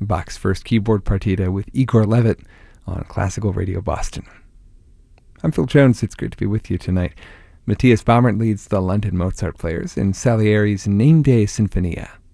Bach's first keyboard partita with Igor Levit on Classical Radio Boston. I'm Phil Jones. It's great to be with you tonight. Matthias Baumert leads the London Mozart Players in Salieri's Name Day Sinfonia.